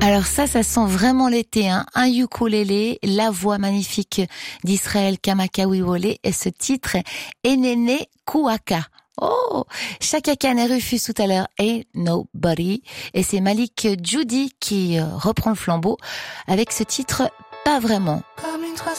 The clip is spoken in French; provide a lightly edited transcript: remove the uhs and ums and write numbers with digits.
Alors ça sent vraiment l'été, hein. Un ukulélé, la voix magnifique d'Israël Kamakawiwole et ce titre Enene Kouaka. Oh, Chaka Khan et Rufus tout à l'heure et Nobody. Et c'est Malik Judy qui reprend le flambeau avec ce titre Pas vraiment.